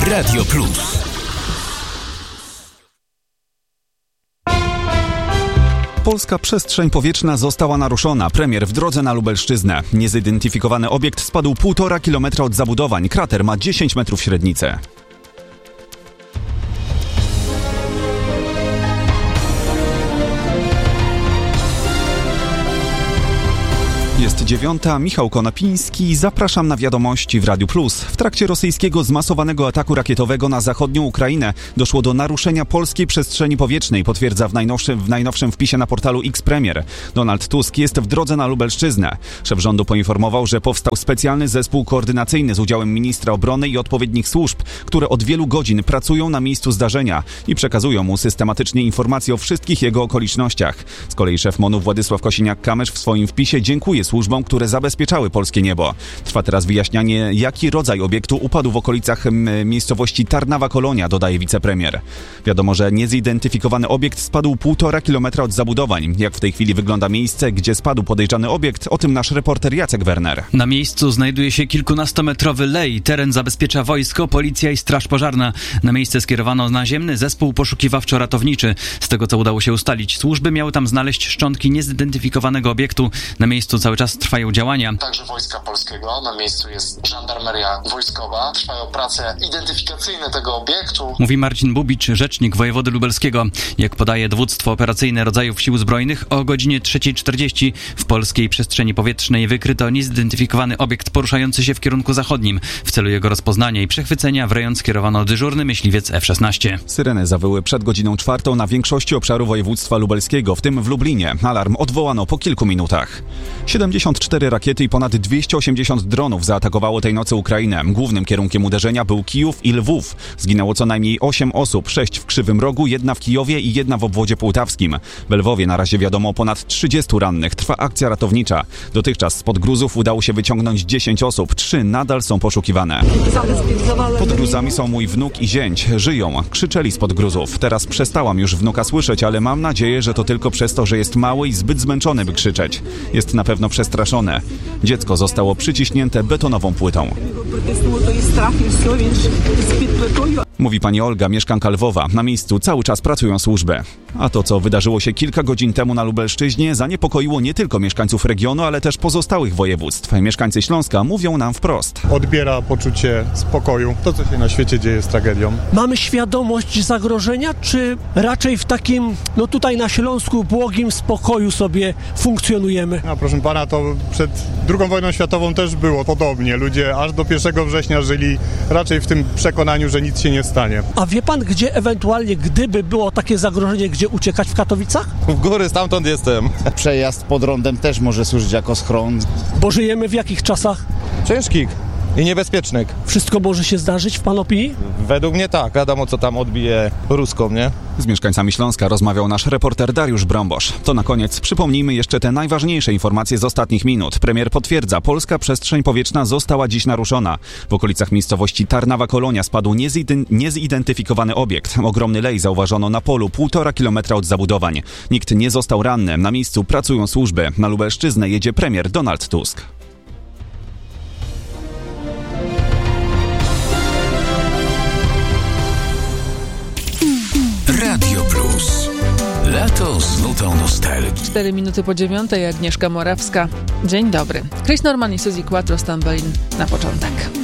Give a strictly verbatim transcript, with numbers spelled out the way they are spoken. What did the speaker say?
Radio Plus. Polska przestrzeń powietrzna została naruszona. Premier w drodze na Lubelszczyznę. Niezidentyfikowany obiekt spadł półtora kilometra od zabudowań. Krater ma dziesięć metrów średnicy. Jest dziewiąta, Michał Konapiński, zapraszam na wiadomości w Radiu Plus. W trakcie rosyjskiego zmasowanego ataku rakietowego na zachodnią Ukrainę doszło do naruszenia polskiej przestrzeni powietrznej, potwierdza w najnowszym, w najnowszym wpisie na portalu X Premier. Donald Tusk jest w drodze na Lubelszczyznę. Szef rządu poinformował, że powstał specjalny zespół koordynacyjny z udziałem ministra obrony i odpowiednich służb, które od wielu godzin pracują na miejscu zdarzenia i przekazują mu systematycznie informacje o wszystkich jego okolicznościach. Z kolei szef MON-u Władysław Kosiniak-Kamysz w swoim wpisie dziękuje służbom, które zabezpieczały polskie niebo. Trwa teraz wyjaśnianie, jaki rodzaj obiektu upadł w okolicach miejscowości Tarnawa-Kolonia, dodaje wicepremier. Wiadomo, że niezidentyfikowany obiekt spadł półtora kilometra od zabudowań. Jak w tej chwili wygląda miejsce, gdzie spadł podejrzany obiekt, o tym nasz reporter Jacek Werner. Na miejscu znajduje się kilkunastometrowy lej. Teren zabezpiecza wojsko, policja i straż pożarna. Na miejsce skierowano naziemny zespół poszukiwawczo-ratowniczy. Z tego, co udało się ustalić, służby miały tam znaleźć szczątki niezidentyfikowanego obiektu. Na miejscu cały czas trwają działania. Także Wojska Polskiego, na miejscu jest żandarmeria wojskowa. Trwają prace identyfikacyjne tego obiektu. Mówi Marcin Bubicz, rzecznik wojewody lubelskiego. Jak podaje dowództwo operacyjne rodzajów sił zbrojnych, o godzinie trzeciej czterdzieści w polskiej przestrzeni powietrznej wykryto niezidentyfikowany obiekt poruszający się w kierunku zachodnim. W celu jego rozpoznania i przechwycenia w rejon skierowano dyżurny myśliwiec F szesnaście. Syreny zawyły przed godziną czwartą na większości obszaru województwa lubelskiego, w tym w Lublinie. Alarm odwołano po kilku minutach. siedemdziesiąt cztery rakiety i ponad dwieście osiemdziesiąt dronów zaatakowało tej nocy Ukrainę. Głównym kierunkiem uderzenia był Kijów i Lwów. Zginęło co najmniej osiem osób, sześć w Krzywym Rogu, jedna w Kijowie i jedna w obwodzie półtawskim. W Lwowie na razie wiadomo o ponad trzydziestu rannych. Trwa akcja ratownicza. Dotychczas spod gruzów udało się wyciągnąć dziesięć osób. Trzy nadal są poszukiwane. Pod gruzami są mój wnuk i zięć. Żyją. Krzyczeli spod gruzów. Teraz przestałam już wnuka słyszeć, ale mam nadzieję, że to tylko przez to, że jest mały i zbyt zmęczony, by krzyczeć. Jest na pewno przestraszone. Dziecko zostało przyciśnięte betonową płytą. Mówi pani Olga, mieszkanka Lwowa. Na miejscu cały czas pracują służby. A to, co wydarzyło się kilka godzin temu na Lubelszczyźnie, zaniepokoiło nie tylko mieszkańców regionu, ale też pozostałych województw. Mieszkańcy Śląska mówią nam wprost. Odbiera poczucie spokoju. To, co się na świecie dzieje, jest tragedią. Mamy świadomość zagrożenia, czy raczej w takim, no tutaj na Śląsku, błogim spokoju sobie funkcjonujemy? No, proszę pana, to przed drugą wojną światową też było podobnie. Ludzie aż do pierwszego września żyli raczej w tym przekonaniu, że nic się nie stanie. A wie pan, gdzie ewentualnie, gdyby było takie zagrożenie, gdzie uciekać w Katowicach? W góry, stamtąd jestem. Przejazd pod rondem też może służyć jako schron. Bo żyjemy w jakich czasach? Ciężkich i niebezpiecznych. Wszystko może się zdarzyć w pan opinii? Według mnie tak. Wiadomo, co tam odbije ruską, nie? Z mieszkańcami Śląska rozmawiał nasz reporter Dariusz Brąbosz. To na koniec przypomnijmy jeszcze te najważniejsze informacje z ostatnich minut. Premier potwierdza, polska przestrzeń powietrzna została dziś naruszona. W okolicach miejscowości Tarnawa-Kolonia spadł niezident- niezidentyfikowany obiekt. Ogromny lej zauważono na polu półtora kilometra od zabudowań. Nikt nie został ranny. Na miejscu pracują służby. Na Lubelszczyznę jedzie premier Donald Tusk. Radio Plus. Lato z nutą nostalgii. Cztery minuty po dziewiątej, Agnieszka Morawska. Dzień dobry. Chris Norman i Suzy Quattro Stambolin na początek.